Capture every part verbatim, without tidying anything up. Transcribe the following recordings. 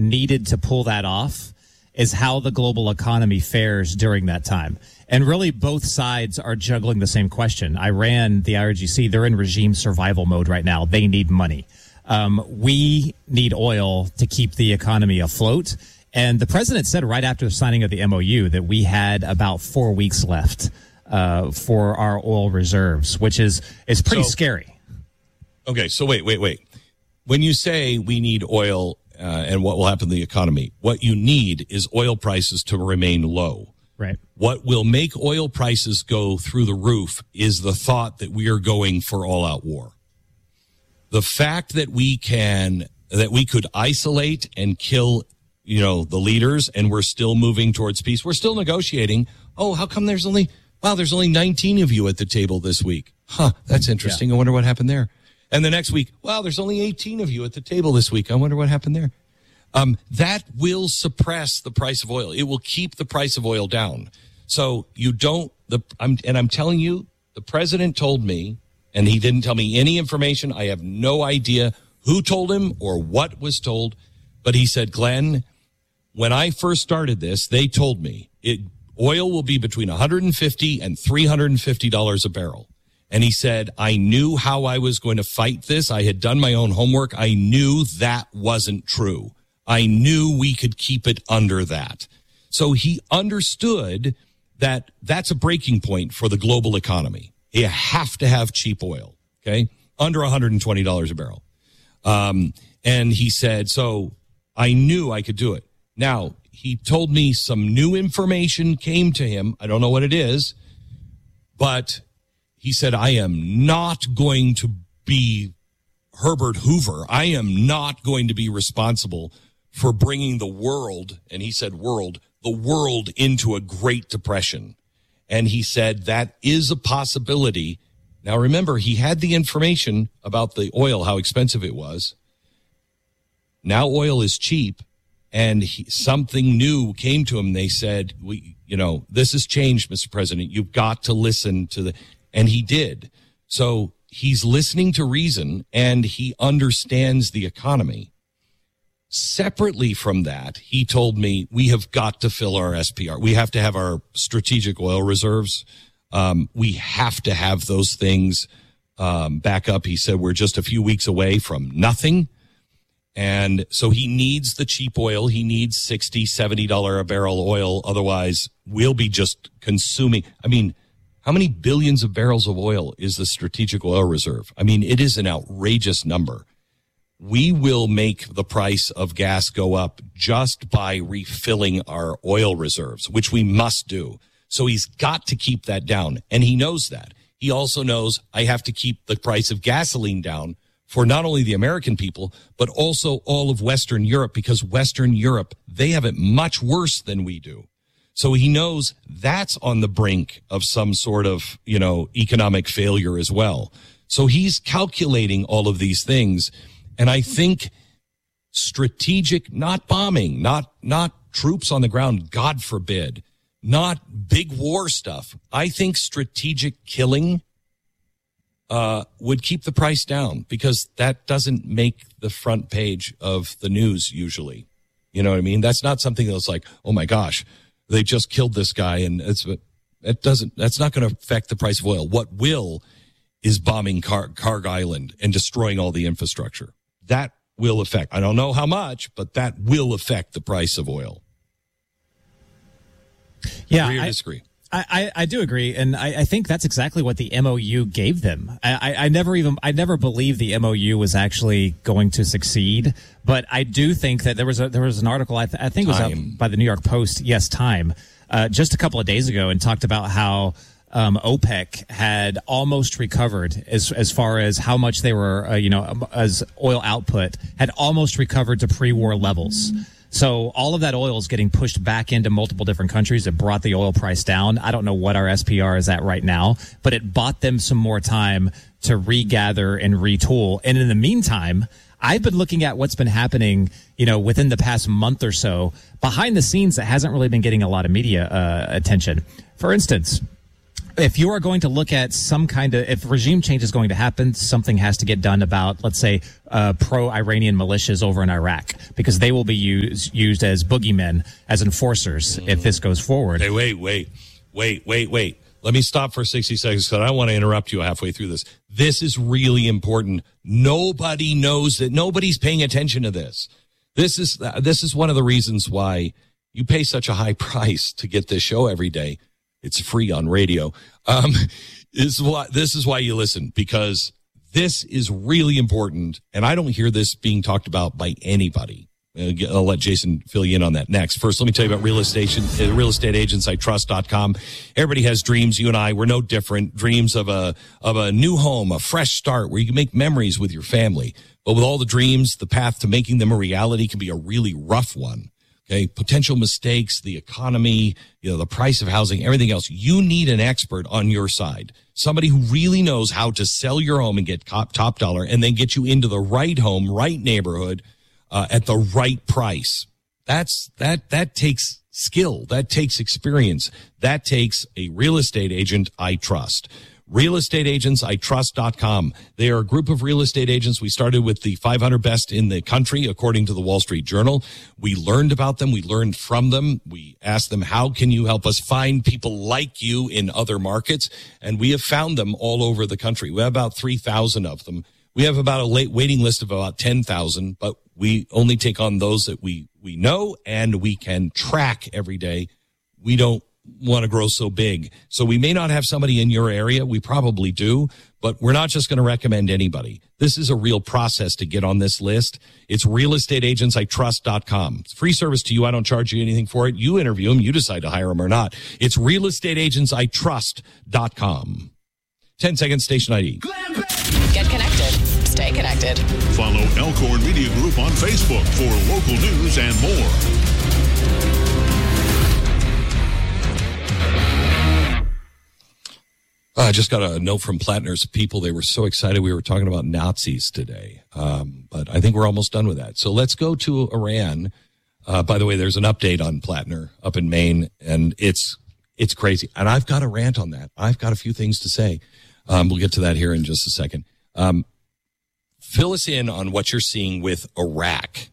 needed to pull that off is how the global economy fares during that time. And really, both sides are juggling the same question. Iran, the I R G C, they're in regime survival mode right now. They need money. Um, we need oil to keep the economy afloat. And the president said right after the signing of the M O U that we had about four weeks left uh, for our oil reserves, which is, is pretty so, scary. Okay, so wait, wait, wait. When you say we need oil uh, and what will happen to the economy, what you need is oil prices to remain low. Right. What will make oil prices go through the roof is the thought that we are going for all-out war. The fact that we can, that we could isolate and kill, you know, the leaders, and we're still moving towards peace. We're still negotiating. Oh, how come there's only, wow, there's only nineteen of you at the table this week? Huh, that's interesting. Yeah. I wonder what happened there. And the next week, wow, there's only eighteen of you at the table this week. I wonder what happened there. Um, that will suppress the price of oil. It will keep the price of oil down. So you don't, the, I'm, and I'm telling you, the president told me, and he didn't tell me any information. I have no idea who told him or what was told, but he said, Glenn, when I first started this, they told me it, oil will be between one hundred fifty and three hundred fifty dollars a barrel. And he said, I knew how I was going to fight this. I had done my own homework. I knew that wasn't true. I knew we could keep it under that. So he understood that that's a breaking point for the global economy. You have to have cheap oil, okay, under one hundred twenty dollars a barrel. Um, and he said, so I knew I could do it. Now, he told me some new information came to him. I don't know what it is, but he said, I am not going to be Herbert Hoover. I am not going to be responsible for bringing the world, and he said world, the world into a Great Depression. And he said that is a possibility. Now, remember, he had the information about the oil, how expensive it was. Now oil is cheap, and he, something new came to him. They said, "We, you know, this has changed, Mister President. You've got to listen to the," and he did. So he's listening to reason, and he understands the economy. Separately from that, he told me we have got to fill our S P R. We have to have our strategic oil reserves. Um, we have to have those things um, back up. He said we're just a few weeks away from nothing. And so he needs the cheap oil. He needs sixty dollars, seventy dollars a barrel oil. Otherwise, we'll be just consuming. I mean, how many billions of barrels of oil is the strategic oil reserve? I mean, it is an outrageous number. We will make the price of gas go up just by refilling our oil reserves, which we must do. So he's got to keep that down, and he knows that. He also knows I have to keep the price of gasoline down for not only the American people, but also all of Western Europe, because Western Europe, they have it much worse than we do. So he knows that's on the brink of some sort of, you know, economic failure as well. So he's calculating all of these things. And I think strategic, not bombing, not, not troops on the ground, God forbid, not big war stuff. I think strategic killing uh, would keep the price down, because that doesn't make the front page of the news usually. You know what I mean? That's not something that's like, oh my gosh, they just killed this guy, and it's, it doesn't, that's not going to affect the price of oil. What will is bombing Car- Karg Island and destroying all the infrastructure. That will affect, I don't know how much, but that will affect the price of oil. Yeah, Agree or I, disagree? I, I, I do agree, and I, I think that's exactly what the M O U gave them. I, I, I never even I never believed the M O U was actually going to succeed, but I do think that there was a, there was an article I, th- I think it was up by the New York Post, yes, Time, uh, just a couple of days ago, and talked about how um, OPEC had almost recovered as as far as how much they were, uh, you know, as oil output had almost recovered to pre-war levels. So all of that oil is getting pushed back into multiple different countries. It brought the oil price down. I don't know what our S P R is at right now, but it bought them some more time to regather and retool. And in the meantime, I've been looking at what's been happening, you know, within the past month or so behind the scenes that hasn't really been getting a lot of media uh, attention. For instance, if you are going to look at some kind of, if regime change is going to happen, something has to get done about, let's say, uh, pro-Iranian militias over in Iraq, because they will be used used as boogeymen, as enforcers, mm. if this goes forward. Hey, wait, wait, wait, wait, wait. Let me stop for sixty seconds because I don't want to interrupt you halfway through this. This is really important. Nobody knows that. Nobody's paying attention to this. This is uh, this is one of the reasons why you pay such a high price to get this show every day. It's free on radio. Um, is why this is why you listen, because this is really important, and I don't hear this being talked about by anybody. I'll let Jason fill you in on that next. First, let me tell you about real estate, uh, real estate agents I trust dot com. Everybody has dreams. You and I, we're no different. Dreams of a of a new home, a fresh start where you can make memories with your family. But with all the dreams, the path to making them a reality can be a really rough one. Okay, potential mistakes, the economy, you know, the price of housing, everything else. You need an expert on your side. Somebody who really knows how to sell your home and get top, top dollar, and then get you into the right home, right neighborhood, uh, at the right price. That's, that, that takes skill. That takes experience. That takes a real estate agent I trust. real estate agents I trust dot com. They are a group of real estate agents. We started with the five hundred best in the country, according to the Wall Street Journal. We learned about them. We learned from them. We asked them, how can you help us find people like you in other markets? And we have found them all over the country. We have about three thousand of them. We have about a late waiting list of about ten thousand, but we only take on those that we, we know and we can track every day. We don't want to grow so big. So we may not have somebody in your area. We probably do, but we're not just going to recommend anybody. This is a real process to get on this list. It's real estate agents I trust dot com. It's free service to you. I don't charge you anything for it. You interview them. You decide to hire them or not. It's real estate agents I trust dot com. ten seconds, station I D. Get connected. Stay connected. Follow Elkhorn Media Group on Facebook for local news and more. I uh, just got a note from Plattner's people. They were so excited we were talking about Nazis today. Um, but I think we're almost done with that. So let's go to Iran. Uh, by the way, there's an update on Plattner up in Maine, and it's it's crazy. And I've got a rant on that. I've got a few things to say. Um, we'll get to that here in just a second. Um, fill us in on what you're seeing with Iraq.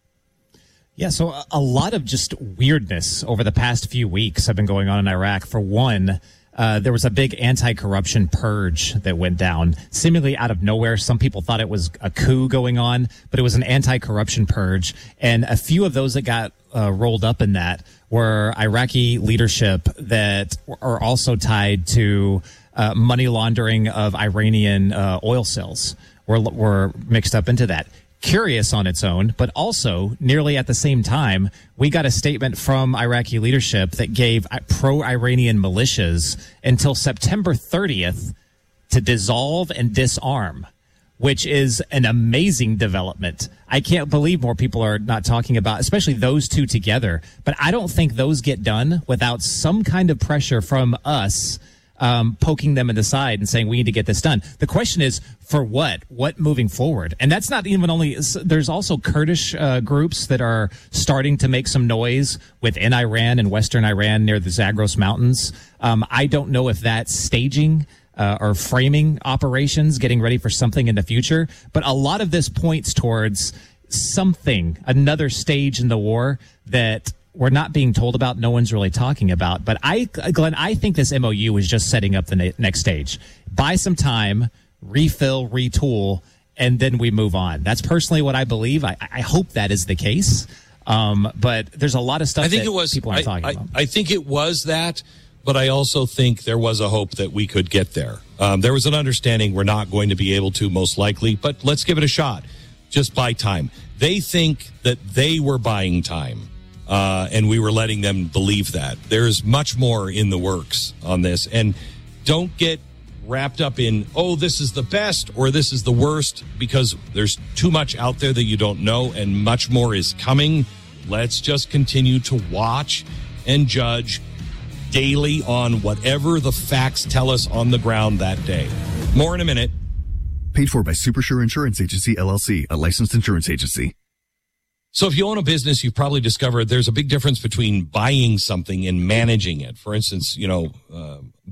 Yeah, so a, a lot of just weirdness over the past few weeks have been going on in Iraq. For one, Uh, there was a big anti-corruption purge that went down, seemingly out of nowhere. Some people thought it was a coup going on, but it was an anti-corruption purge. And a few of those that got uh, rolled up in that were Iraqi leadership that are also tied to uh, money laundering of Iranian uh, oil sales were, were mixed up into that. Curious on its own, but also nearly at the same time, we got a statement from Iraqi leadership that gave pro-Iranian militias until September thirtieth to dissolve and disarm, which is an amazing development. I can't believe more people are not talking about, especially those two together. But I don't think those get done without some kind of pressure from us Um, poking them in the side and saying we need to get this done. The question is, for what? What moving forward? And that's not even only, there's also Kurdish uh, groups that are starting to make some noise within Iran and Western Iran near the Zagros Mountains. Um, I don't know if that's staging uh, or framing operations, getting ready for something in the future. But a lot of this points towards something, another stage in the war that we're not being told about, no one's really talking about. But I, Glenn, I think this M O U is just setting up the ne- next stage. Buy some time, refill, retool, and then we move on. That's personally what I believe. I, I hope that is the case. Um, but there's a lot of stuff I think that it was, people aren't I, talking I, about. I think it was that, but I also think there was a hope that we could get there. Um, there was an understanding we're not going to be able to, most likely, but let's give it a shot. Just buy time. They think that they were buying time. Uh, and we were letting them believe that. There's much more in the works on this. And don't get wrapped up in, oh, this is the best or this is the worst, because there's too much out there that you don't know and much more is coming. Let's just continue to watch and judge daily on whatever the facts tell us on the ground that day. More in a minute. Paid for by Supersure Insurance Agency, L L C, a licensed insurance agency. So if you own a business, you've probably discovered there's a big difference between buying something and managing it. For instance, you know, uh,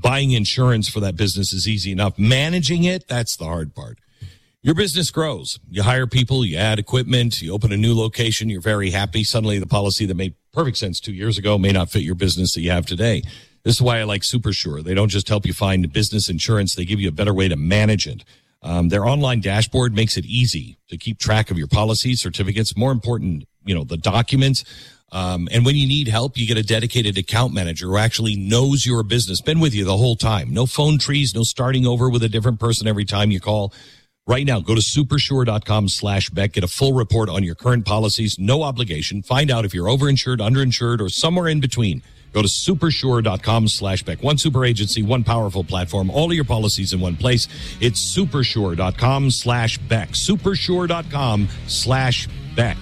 buying insurance for that business is easy enough. Managing it, that's the hard part. Your business grows. You hire people, you add equipment, you open a new location, you're very happy. Suddenly the policy that made perfect sense two years ago may not fit your business that you have today. This is why I like SuperSure. They don't just help you find business insurance, they give you a better way to manage it. Um, their online dashboard makes it easy to keep track of your policies, certificates, more important, you know, the documents. Um, and when you need help, you get a dedicated account manager who actually knows your business, been with you the whole time. No phone trees, no starting over with a different person every time you call. Right now, go to supersure.com slash Beck. Get a full report on your current policies. No obligation. Find out if you're overinsured, underinsured, or somewhere in between. Go to supersure.com slash Beck. One super agency, one powerful platform, all of your policies in one place. It's supersure.com slash Beck. Supersure.com slash Beck.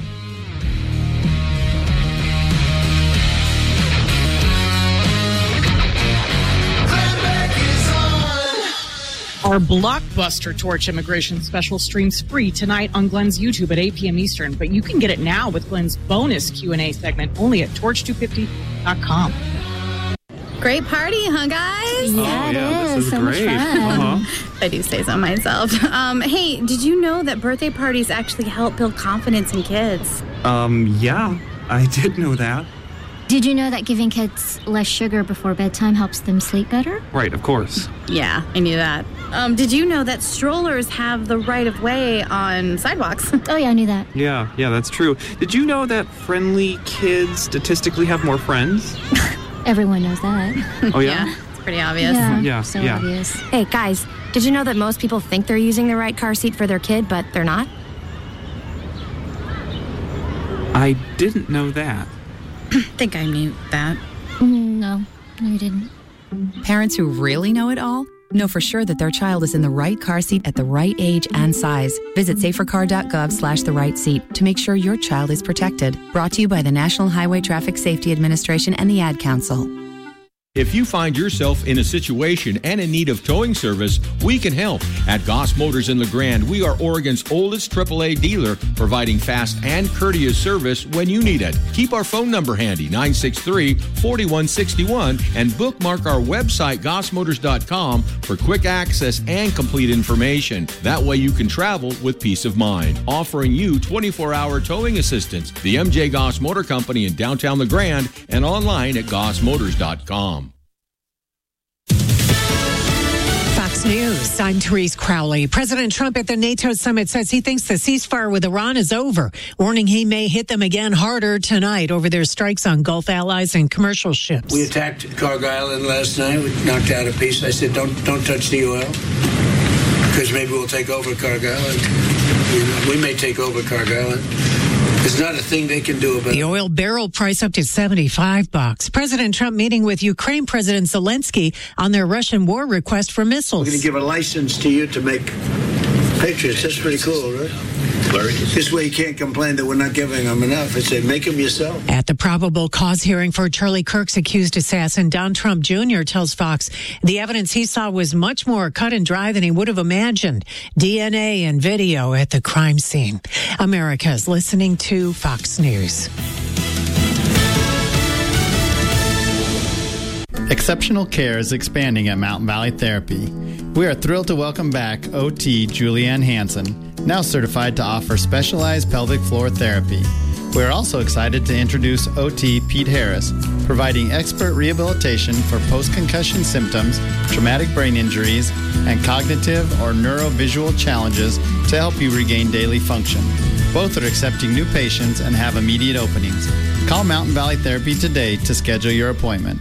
Our blockbuster Torch Immigration Special streams free tonight on Glenn's YouTube at eight p.m. Eastern, but you can get it now with Glenn's bonus Q and A segment only at torch two fifty dot com. Great party, huh, guys? Yeah, oh, it yeah, is. This is so great. much fun. Uh-huh. I do say so myself. Um, hey, did you know that birthday parties actually help build confidence in kids? Um, yeah, I did know that. Did you know that giving kids less sugar before bedtime helps them sleep better? Right, of course. Yeah, I knew that. Um, did you know that strollers have the right of way on sidewalks? Oh, yeah, I knew that. Yeah, yeah, that's true. Did you know that friendly kids statistically have more friends? Everyone knows that. Oh, yeah? Yeah, it's pretty obvious. Yeah, Yeah, so yeah. obvious. Hey, guys, did you know that most people think they're using the right car seat for their kid, but they're not? I didn't know that. I think I knew that. Mm, no, no, you didn't. Parents who really know it all know for sure that their child is in the right car seat at the right age and size. Visit safercar.gov slash the right seat to make sure your child is protected. Brought to you by the National Highway Traffic Safety Administration and the Ad Council. If you find yourself in a situation and in need of towing service, we can help. At Goss Motors in LeGrand, we are Oregon's oldest triple A dealer, providing fast and courteous service when you need it. Keep our phone number handy, nine six three, four one six one, and bookmark our website, goss motors dot com, for quick access and complete information. That way you can travel with peace of mind. Offering you twenty-four hour towing assistance. The M J Goss Motor Company in downtown LeGrand and online at goss motors dot com. Fox News, I'm Therese Crowley. President Trump at the NATO summit says he thinks the ceasefire with Iran is over, warning he may hit them again harder tonight over their strikes on Gulf allies and commercial ships. We attacked Carg Island last night. We knocked out a piece. I said, don't don't touch the oil, because maybe we'll take over Carg Island. You know, we may take over Carg Island. There's not a thing they can do about it. The oil barrel price up to seventy-five bucks. President Trump meeting with Ukraine President Zelensky on their Russian war request for missiles. We're going to give a license to you to make Patriots. That's pretty cool, right? This way you can't complain that we're not giving them enough. I say, make them yourself. At the probable cause hearing for Charlie Kirk's accused assassin, Don Trump Junior tells Fox the evidence he saw was much more cut and dry than he would have imagined. D N A and video at the crime scene. America is listening to Fox News. Exceptional care is expanding at Mountain Valley Therapy. We are thrilled to welcome back O T Julianne Hansen, now certified to offer specialized pelvic floor therapy. We are also excited to introduce O T Pete Harris, providing expert rehabilitation for post-concussion symptoms, traumatic brain injuries, and cognitive or neurovisual challenges to help you regain daily function. Both are accepting new patients and have immediate openings. Call Mountain Valley Therapy today to schedule your appointment.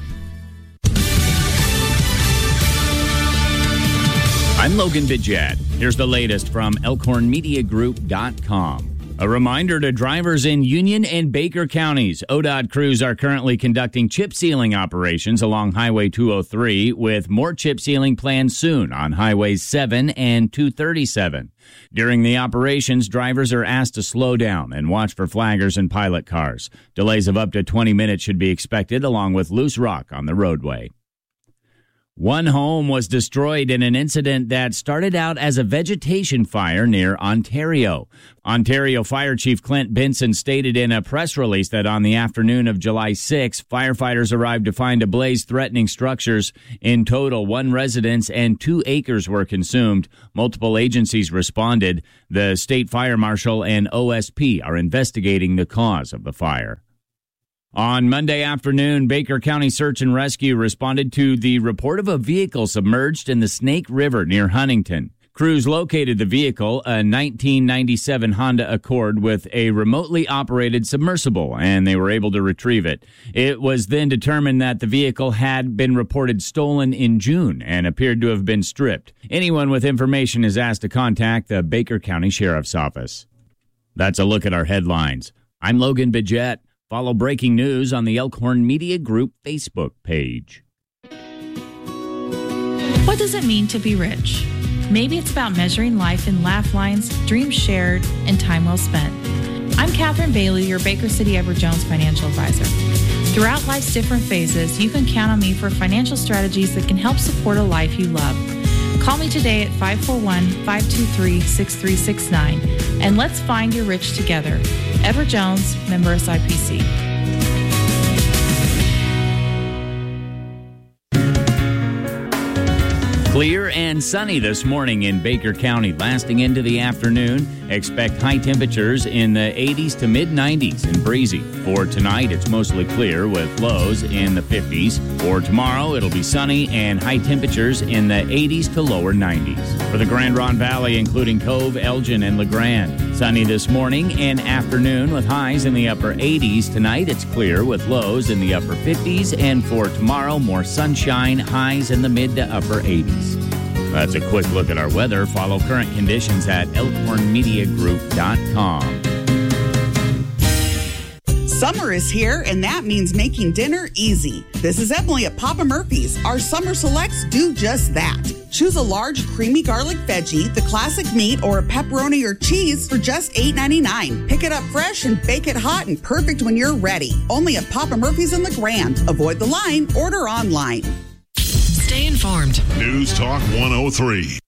I'm Logan Bidjad. Here's the latest from elkhorn media group dot com. A reminder to drivers in Union and Baker counties. O D O T crews are currently conducting chip sealing operations along Highway two oh three, with more chip sealing planned soon on Highways seven and two thirty-seven. During the operations, drivers are asked to slow down and watch for flaggers and pilot cars. Delays of up to twenty minutes should be expected, along with loose rock on the roadway. One home was destroyed in an incident that started out as a vegetation fire near Ontario. Ontario Fire Chief Clint Benson stated in a press release that on the afternoon of July sixth, firefighters arrived to find a blaze threatening structures. In total, one residence and two acres were consumed. Multiple agencies responded. The state fire marshal and O S P are investigating the cause of the fire. On Monday afternoon, Baker County Search and Rescue responded to the report of a vehicle submerged in the Snake River near Huntington. Crews located the vehicle, a nineteen ninety-seven Honda Accord with a remotely operated submersible, and they were able to retrieve it. It was then determined that the vehicle had been reported stolen in June and appeared to have been stripped. Anyone with information is asked to contact the Baker County Sheriff's Office. That's a look at our headlines. I'm Logan Bidgett. Follow breaking news on the Elkhorn Media Group Facebook page. What does it mean to be rich? Maybe it's about measuring life in laugh lines, dreams shared, and time well spent. I'm Catherine Bailey, your Baker City Edward Jones financial advisor. Throughout life's different phases, you can count on me for financial strategies that can help support a life you love. Call me today at five four one, five two three, six three six nine, and let's find your rich together. Edward Jones, member S I P C. Clear and sunny this morning in Baker County, lasting into the afternoon. Expect high temperatures in the eighties to mid nineties and breezy. For tonight, it's mostly clear with lows in the fifties. For tomorrow, it'll be sunny and high temperatures in the eighties to lower nineties. For the Grand Ronde Valley, including Cove, Elgin, and LeGrand, sunny this morning and afternoon with highs in the upper eighties. Tonight, it's clear with lows in the upper fifties. And for tomorrow, more sunshine, highs in the mid to upper eighties. That's a quick look at our weather. Follow current conditions at elkhorn media group dot com. Summer is here, and that means making dinner easy. This is Emily at Papa Murphy's. Our summer selects do just that. Choose a large creamy garlic veggie, the classic meat, or a pepperoni or cheese for just eight ninety-nine. Pick it up fresh and bake it hot and perfect when you're ready. Only at Papa Murphy's in LeGrand. Avoid the line. Order online. Stay informed. News Talk one oh three.